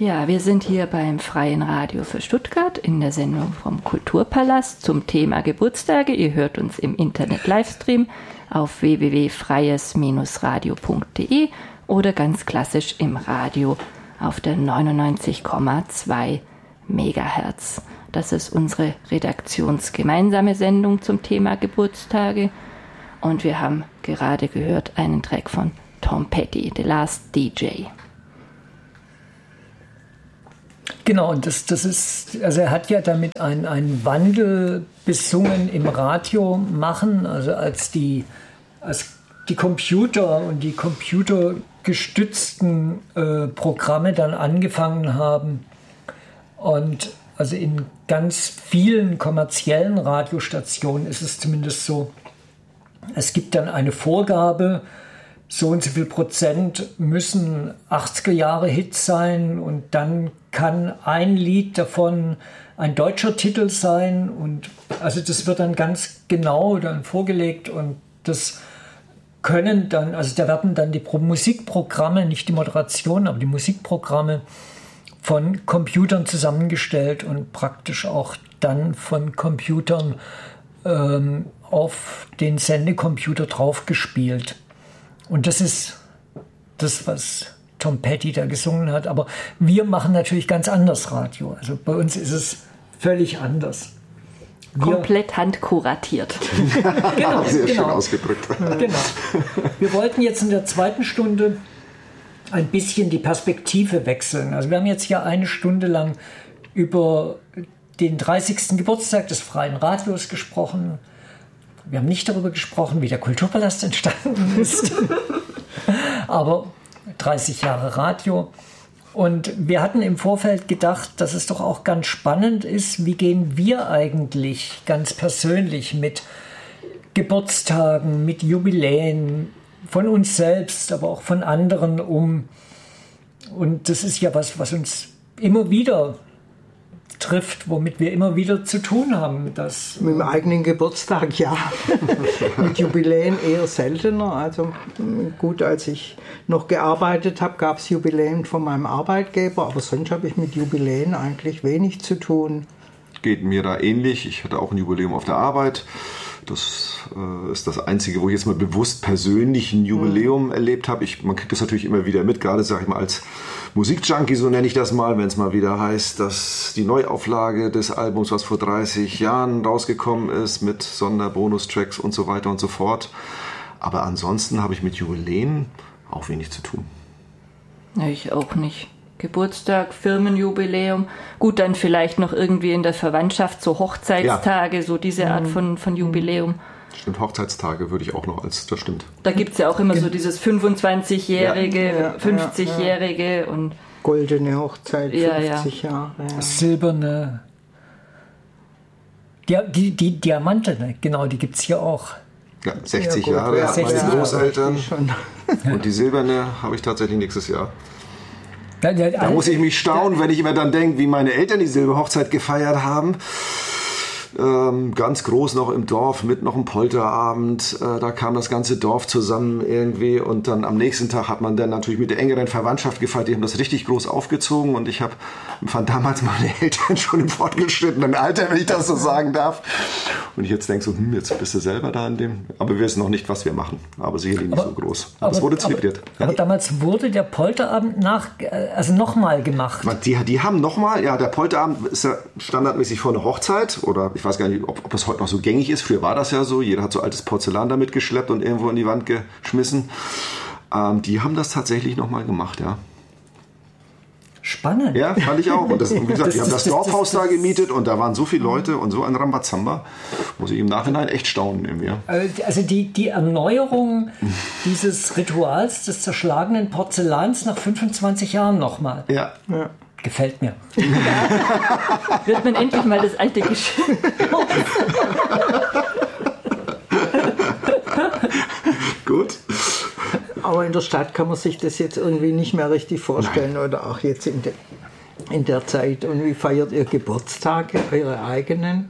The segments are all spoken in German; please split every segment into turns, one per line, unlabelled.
Ja, wir sind hier beim Freien Radio für Stuttgart in der Sendung vom Kulturpalast zum Thema Geburtstage. Ihr hört uns im Internet-Livestream auf www.freies-radio.de oder ganz klassisch im Radio auf der 99,2 Megahertz. Das ist unsere redaktionsgemeinsame Sendung zum Thema Geburtstage. Und wir haben gerade gehört einen Track von Tom Petty, The Last DJ.
Genau, und das ist, also er hat ja damit einen Wandel besungen im Radio machen, also als die Computer und die computergestützten Programme dann angefangen haben und also in ganz vielen kommerziellen Radiostationen ist es zumindest so, es gibt dann eine Vorgabe, so und so viel Prozent müssen 80er Jahre Hits sein und dann kann ein Lied davon ein deutscher Titel sein und also das wird dann ganz genau dann vorgelegt und das können dann, also da werden dann die Musikprogramme, nicht die Moderation, aber die Musikprogramme von Computern zusammengestellt und praktisch auch dann von Computern auf den Sendecomputer draufgespielt. Und das ist das, was Tom Petty da gesungen hat. Aber wir machen natürlich ganz anders Radio. Also bei uns ist es völlig anders.
Komplett handkuratiert.
Genau, sehr schön ausgedrückt.
Genau. Wir wollten jetzt in der zweiten Stunde ein bisschen die Perspektive wechseln. Also wir haben jetzt hier eine Stunde lang über den 30. Geburtstag des Freien Radios gesprochen. Wir haben nicht darüber gesprochen, wie der Kulturpalast entstanden ist, aber 30 Jahre Radio. Und wir hatten im Vorfeld gedacht, dass es doch auch ganz spannend ist, wie gehen wir eigentlich ganz persönlich mit Geburtstagen, mit Jubiläen von uns selbst, aber auch von anderen um. Und das ist ja was uns immer wieder trifft, womit wir immer wieder zu tun haben.
Mit dem eigenen Geburtstag, ja. Mit Jubiläen eher seltener. Also gut, als ich noch gearbeitet habe, gab es Jubiläen von meinem Arbeitgeber, aber sonst habe ich mit Jubiläen eigentlich wenig zu tun.
Geht mir da ähnlich. Ich hatte auch ein Jubiläum auf der Arbeit. Das ist das Einzige, wo ich jetzt mal bewusst persönlich ein Jubiläum erlebt habe. Man kriegt das natürlich immer wieder mit, gerade sage ich mal als Musikjunkie, so nenne ich das mal, wenn es mal wieder heißt, dass die Neuauflage des Albums, was vor 30 Jahren rausgekommen ist, mit Sonderbonustracks und so weiter und so fort. Aber ansonsten habe ich mit Jubiläen auch wenig zu tun.
Ich auch nicht. Geburtstag, Firmenjubiläum, gut, dann vielleicht noch irgendwie in der Verwandtschaft, so Hochzeitstage, ja. So diese Art von Jubiläum.
Stimmt, Hochzeitstage würde ich auch noch das stimmt.
Da gibt es ja auch immer so dieses 25-Jährige, ja. 50-Jährige und
goldene Hochzeit, 50 Jahre. Ja.
Silberne, die Diamante, genau, die gibt es hier auch.
Ja, 60 Jahre, 60 meine Großeltern. Und die silberne habe ich tatsächlich nächstes Jahr. Da muss ich mich staunen, wenn ich immer dann denke, wie meine Eltern die Silberhochzeit gefeiert haben. Ganz groß noch im Dorf mit noch einem Polterabend. Da kam das ganze Dorf zusammen irgendwie und dann am nächsten Tag hat man dann natürlich mit der engeren Verwandtschaft gefeiert. Die haben das richtig groß aufgezogen und ich fand damals meine Eltern schon im fortgeschrittenen Alter, wenn ich das so sagen darf. Und ich jetzt denke so, jetzt bist du selber da in dem. Aber wir wissen noch nicht, was wir machen. Aber sicherlich nicht so groß. Aber es wurde zelebriert.
Aber damals wurde der Polterabend nochmal gemacht.
Die haben nochmal, ja, der Polterabend ist ja standardmäßig vor einer Hochzeit oder ich weiß gar nicht, ob das heute noch so gängig ist. Früher war das ja so. Jeder hat so altes Porzellan damit geschleppt und irgendwo in die Wand geschmissen. Die haben das tatsächlich nochmal gemacht, ja.
Spannend.
Ja, fand ich auch. Und das, wie gesagt, die haben das Dorfhaus da gemietet und da waren so viele Leute und so ein Rambazamba. Muss ich im Nachhinein echt staunen. Irgendwie.
Also die Erneuerung dieses Rituals des zerschlagenen Porzellans nach 25 Jahren nochmal.
Ja.
Gefällt mir.
Wird man endlich mal das alte Geschirr.
Gut.
Aber in der Stadt kann man sich das jetzt irgendwie nicht mehr richtig vorstellen. Nein. Oder auch jetzt in der Zeit. Und wie feiert ihr Geburtstage, eure eigenen?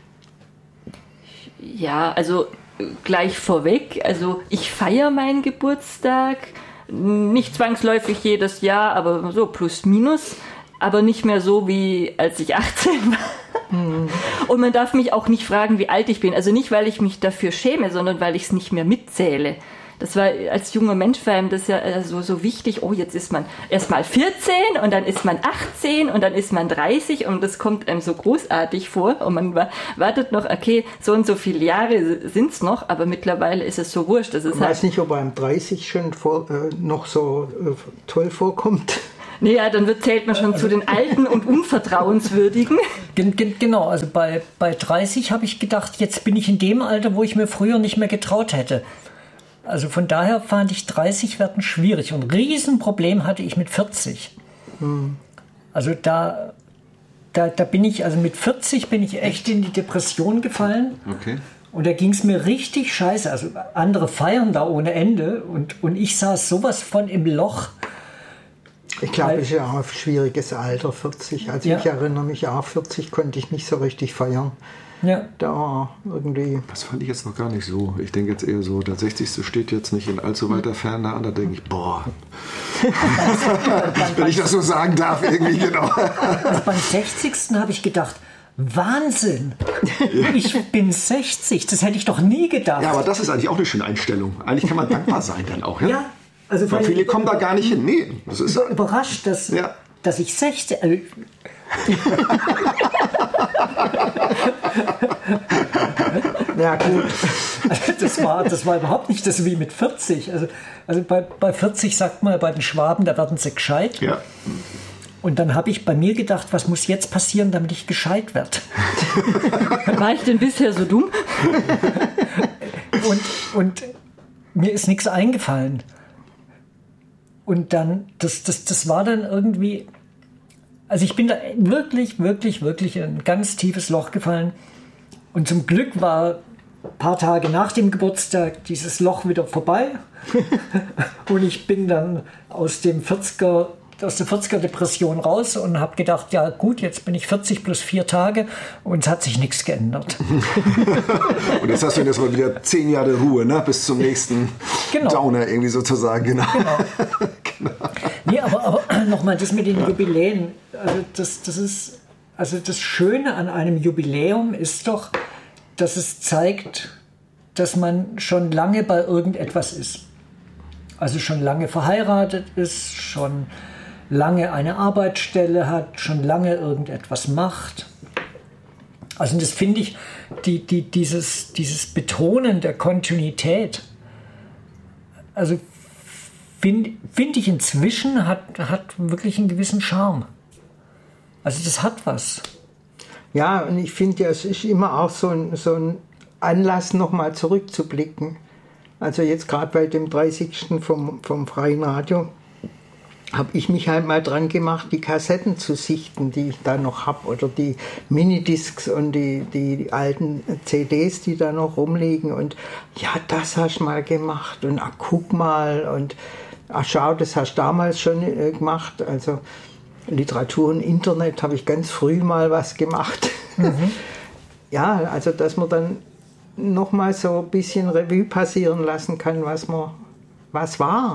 Ja, also gleich vorweg. Also ich feiere meinen Geburtstag nicht zwangsläufig jedes Jahr, aber so plus minus. aber nicht mehr so, wie als ich 18 war. Und man darf mich auch nicht fragen, wie alt ich bin. Also nicht, weil ich mich dafür schäme, sondern weil ich es nicht mehr mitzähle. Das war als junger Mensch vor allem das ja so wichtig. Oh, jetzt ist man erst mal 14 und dann ist man 18 und dann ist man 30 und das kommt einem so großartig vor. Und man wartet noch, okay, so und so viele Jahre sind's noch, aber mittlerweile ist es so wurscht. Das ist
ich weiß nicht, ob einem 30 schon noch so toll vorkommt.
Naja, dann zählt man schon zu den Alten und Unvertrauenswürdigen.
Genau, also bei 30 habe ich gedacht, jetzt bin ich in dem Alter, wo ich mir früher nicht mehr getraut hätte. Also von daher fand ich 30 werden schwierig. Und ein Riesenproblem hatte ich mit 40. Also da bin ich, also mit 40 bin ich echt in die Depression gefallen.
Okay.
Und da ging es mir richtig scheiße. Also andere feiern da ohne Ende und ich saß sowas von im Loch.
Ich glaube, es ist ja auch ein schwieriges Alter, 40. Also
Ja.
ich erinnere mich auch, 40 konnte ich nicht so richtig feiern.
Ja.
Da irgendwie.
Das fand ich jetzt noch gar nicht so. Ich denke jetzt eher so, der 60. steht jetzt nicht in allzu weiter Ferne an. Da denke ich, boah, wenn ich das so sagen darf, irgendwie genau.
Also beim 60. habe ich gedacht, Wahnsinn, ich bin 60, das hätte ich doch nie gedacht.
Ja, aber das ist eigentlich auch eine schöne Einstellung. Eigentlich kann man dankbar sein dann auch. Ja?
Ja, also
Weil viele kommen da gar nicht hin. Nee, das ist
so überrascht, dass ich 60... Also
Ja, gut.
das war überhaupt nicht das wie mit 40. Also bei 40 sagt man bei den Schwaben, da werden sie gescheit.
Ja.
Und dann habe ich bei mir gedacht, was muss jetzt passieren, damit ich gescheit werde?
War ich denn bisher so dumm?
Und mir ist nichts eingefallen. Und dann, das war dann irgendwie... Also ich bin da wirklich in ein ganz tiefes Loch gefallen. Und zum Glück war ein paar Tage nach dem Geburtstag dieses Loch wieder vorbei. Und ich bin dann aus der 40er-Depression raus und habe gedacht, ja gut, jetzt bin ich 40 plus 4 Tage und es hat sich nichts geändert.
Und jetzt hast du jetzt mal wieder 10 Jahre Ruhe, ne? Bis zum nächsten Downer irgendwie sozusagen. Genau.
Genau. Nee, aber nochmal das mit den Jubiläen. Also das Schöne an einem Jubiläum ist doch, dass es zeigt, dass man schon lange bei irgendetwas ist. Also schon lange verheiratet ist, schon lange eine Arbeitsstelle hat, schon lange irgendetwas macht. Also das finde ich, dieses Betonen der Kontinuität, also finde ich inzwischen hat wirklich einen gewissen Charme. Also das hat was.
Ja, und ich finde ja, es ist immer auch so ein Anlass, nochmal zurückzublicken. Also jetzt gerade bei dem 30. vom Freien Radio habe ich mich halt mal dran gemacht, die Kassetten zu sichten, die ich da noch habe, oder die Minidiscs und die alten CDs, die da noch rumliegen. Und ja, das hast du mal gemacht und ach, guck mal und ach schau, das hast du damals schon gemacht. Also Literatur und Internet habe ich ganz früh mal was gemacht. Ja, also dass man dann nochmal so ein bisschen Revue passieren lassen kann, was war.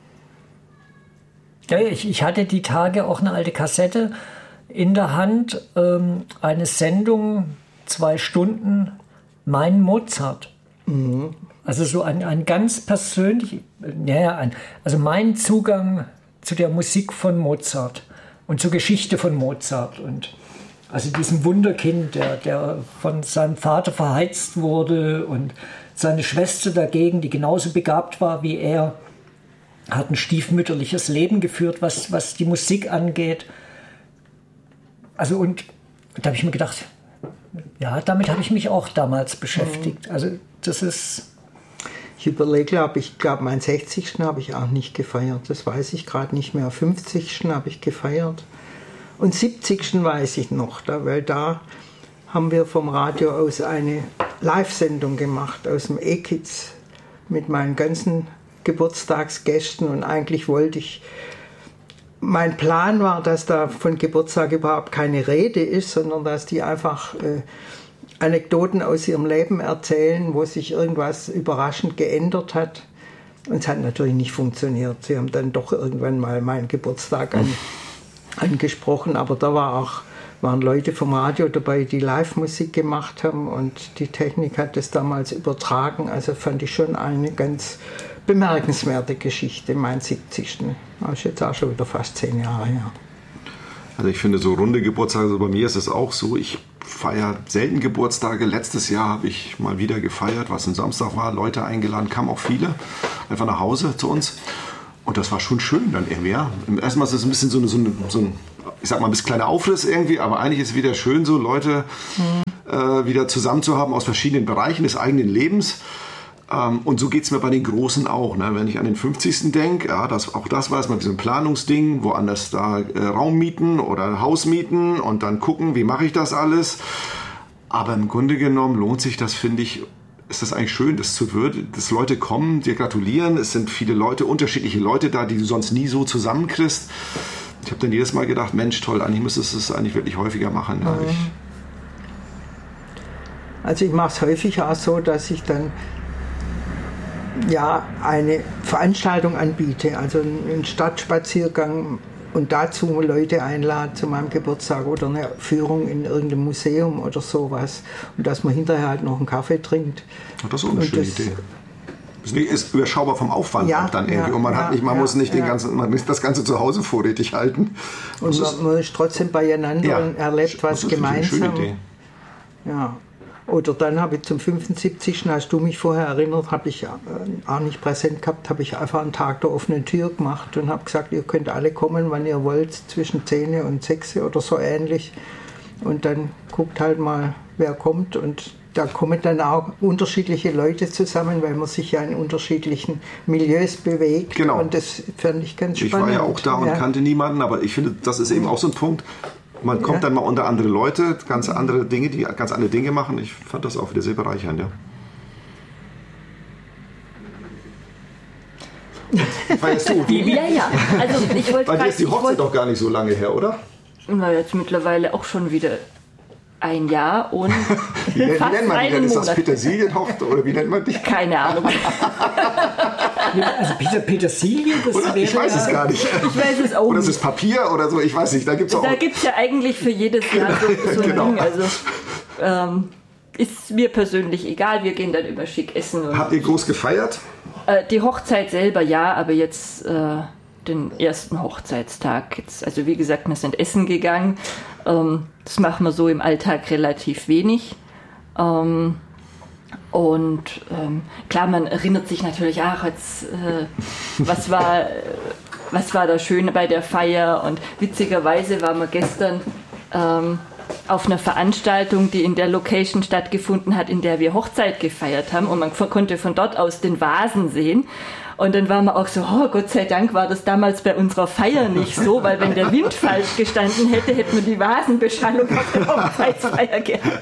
Ja, ich hatte die Tage auch eine alte Kassette in der Hand, eine Sendung, 2 Stunden, mein Mozart. Also so ein ganz persönlich, also mein Zugang zu der Musik von Mozart und zur Geschichte von Mozart und also diesem Wunderkind, der von seinem Vater verheizt wurde und seine Schwester dagegen, die genauso begabt war wie er, hat ein stiefmütterliches Leben geführt, was die Musik angeht. Also und da habe ich mir gedacht, ja, damit habe ich mich auch damals beschäftigt. Also das ist...
Ich überlege, ich glaube, meinen 60. habe ich auch nicht gefeiert. Das weiß ich gerade nicht mehr. 50. habe ich gefeiert. Und 70. weiß ich noch, weil da haben wir vom Radio aus eine Live-Sendung gemacht, aus dem E-Kids, mit meinen ganzen Geburtstagsgästen. Und eigentlich mein Plan war, dass da von Geburtstag überhaupt keine Rede ist, sondern dass die einfach Anekdoten aus ihrem Leben erzählen, wo sich irgendwas überraschend geändert hat. Und es hat natürlich nicht funktioniert. Sie haben dann doch irgendwann mal meinen Geburtstag an angesprochen, aber da waren Leute vom Radio dabei, die Live-Musik gemacht haben und die Technik hat das damals übertragen. Also fand ich schon eine ganz bemerkenswerte Geschichte, mein 70. Das ist jetzt auch schon wieder fast 10 Jahre her.
Also ich finde so runde Geburtstage, also bei mir ist es auch so, ich feiere selten Geburtstage. Letztes Jahr habe ich mal wieder gefeiert, was ein Samstag war, Leute eingeladen, kamen auch viele, einfach nach Hause zu uns. Und das war schon schön dann irgendwie, ja. Erstmal ist es ein bisschen so ein, ich sag mal, ein bisschen kleiner Aufriss irgendwie, aber eigentlich ist es wieder schön, so Leute wieder zusammen zu haben aus verschiedenen Bereichen des eigenen Lebens. Und so geht es mir bei den Großen auch. Ne? Wenn ich an den 50. denke, ja, auch das war erstmal so ein Planungsding, woanders da Raum mieten oder Haus mieten und dann gucken, wie mache ich das alles. Aber im Grunde genommen lohnt sich das, finde ich, ist das eigentlich schön, dass Leute kommen, dir gratulieren. Es sind viele Leute, unterschiedliche Leute da, die du sonst nie so zusammenkriegst. Ich habe dann jedes Mal gedacht, Mensch, toll, eigentlich müsstest du es eigentlich wirklich häufiger machen. Ja,
also ich mache es häufig auch so, dass ich dann eine Veranstaltung anbiete, also einen Stadtspaziergang und dazu Leute einladen zu meinem Geburtstag oder eine Führung in irgendeinem Museum oder sowas und dass man hinterher halt noch einen Kaffee trinkt.
Das ist auch eine schöne Idee. Ist überschaubar vom Aufwand auch dann irgendwie. Und man muss nicht das Ganze zu Hause vorrätig halten.
Und man ist trotzdem beieinander und erlebt was gemeinsam.
Eine schöne Idee.
Ja. Oder dann habe ich zum 75. als du mich vorher erinnert, habe ich auch nicht präsent gehabt, habe ich einfach einen Tag der offenen Tür gemacht und habe gesagt, ihr könnt alle kommen, wann ihr wollt, zwischen 10 und 6 oder so ähnlich. Und dann guckt halt mal, wer kommt und da kommen dann auch unterschiedliche Leute zusammen, weil man sich ja in unterschiedlichen Milieus bewegt.
Genau.
Und das fand ich ganz spannend.
Ich war ja auch da und kannte niemanden, aber ich finde, das ist eben auch so ein Punkt. Man kommt dann mal unter andere Leute, ganz andere Dinge, die ganz andere Dinge machen. Ich fand das auch wieder sehr bereichernd, ja. Feierst du?
Ja. Also ich wollte
Bei dir ist die Hochzeit doch gar nicht so lange her, oder?
Na, jetzt mittlerweile auch schon wieder ein Jahr und
wie nennt man dich denn? Ist das Petersilienhochzeit oder wie nennt man dich?
Keine Ahnung.
Also Petersilie, das wäre...
Ich weiß es gar nicht.
Ich weiß es auch
oder
nicht.
ist es Papier oder so? Ich weiß nicht. Da gibt es
ja eigentlich für jedes Jahr so ein Ding. Also ist mir persönlich egal. Wir gehen dann immer schick essen.
Habt ihr groß gefeiert?
Die Hochzeit selber ja, aber jetzt den ersten Hochzeitstag. Jetzt, also wie gesagt, wir sind essen gegangen. Das machen wir so im Alltag relativ wenig. Klar, man erinnert sich natürlich, was war das Schöne bei der Feier, und witzigerweise waren wir gestern auf einer Veranstaltung, die in der Location stattgefunden hat, in der wir Hochzeit gefeiert haben, und man konnte von dort aus den Vasen sehen. Und dann waren wir auch so, oh Gott sei Dank war das damals bei unserer Feier nicht so, weil wenn der Wind falsch gestanden hätte, hätten wir die Vasenbeschallung auf der Hochzeitsfeier gehabt.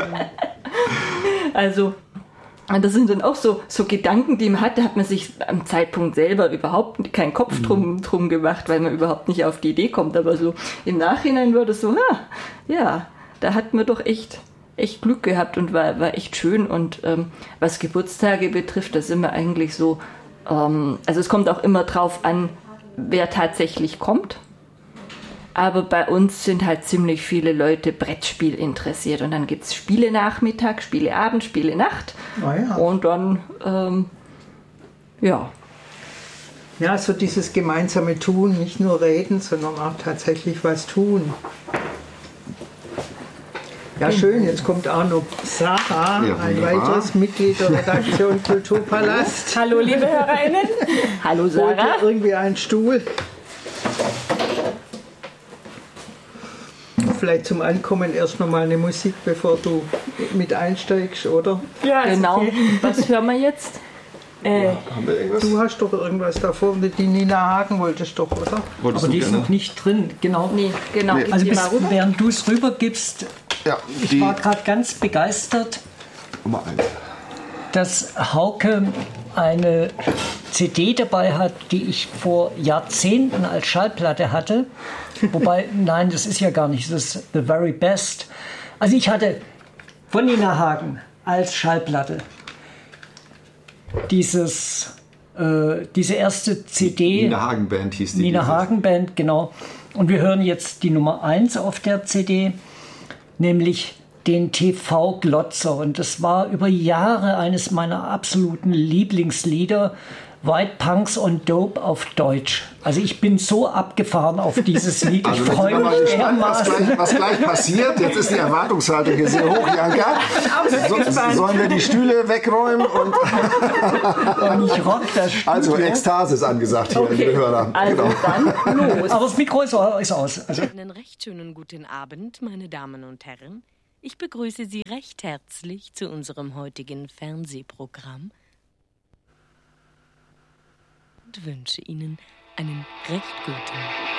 Also, und das sind dann auch so Gedanken, die man hat, da hat man sich am Zeitpunkt selber überhaupt keinen Kopf drum gemacht, weil man überhaupt nicht auf die Idee kommt. Aber so im Nachhinein würde es so, da hat man doch echt Glück gehabt und war echt schön. Und was Geburtstage betrifft, da sind wir eigentlich so, also es kommt auch immer drauf an, wer tatsächlich kommt. Aber bei uns sind halt ziemlich viele Leute Brettspiel interessiert. Und dann gibt es Spiele-Nachmittag, Spiele-Abend, Spiele-Nacht.
Oh ja.
Und dann,
Ja, so dieses gemeinsame Tun, nicht nur reden, sondern auch tatsächlich was tun. Ja, schön, jetzt kommt auch noch Sarah, ein weiteres Mitglied der Redaktion Kulturpalast.
Hallo, liebe Hörerinnen. Hallo, Sarah.
Holt dir irgendwie einen Stuhl. Vielleicht zum Ankommen erst noch mal eine Musik, bevor du mit einsteigst, oder?
Ja, genau. Okay. Was hören wir jetzt?
Haben wir irgendwas?
Du hast doch irgendwas davor, die Nina Hagen wolltest doch, oder?
Aber die ist noch nicht drin, genau.
Nee, genau. Nee.
Also während du es rübergibst, ich war gerade ganz begeistert, dass Hauke eine CD dabei hat, die ich vor Jahrzehnten als Schallplatte hatte. Wobei, nein, das ist ja gar nicht, das ist The Very Best. Also ich hatte von Nina Hagen als Schallplatte dieses diese erste CD.
Nina Hagen Band hieß die.
Nina Hagen Band, genau. Und wir hören jetzt die Nummer 1 auf der CD, nämlich den TV-Glotzer. Und das war über Jahre eines meiner absoluten Lieblingslieder. White Punks on Dope auf Deutsch. Also ich bin so abgefahren auf dieses Lied.
Also
ich
wir
freue
sind mal
mich
gespannt,
dermaßen.
was gleich passiert. Jetzt ist die Erwartungshaltung hier sehr hoch, Janka. Sollen wir die Stühle wegräumen? Und
ich rock das Studio.
also Ekstase ist angesagt hier, liebe Hörer.
Also dann los.
Aber das Mikro ist aus. Also
Einen recht schönen guten Abend, meine Damen und Herren. Ich begrüße Sie recht herzlich zu unserem heutigen Fernsehprogramm und wünsche Ihnen einen recht guten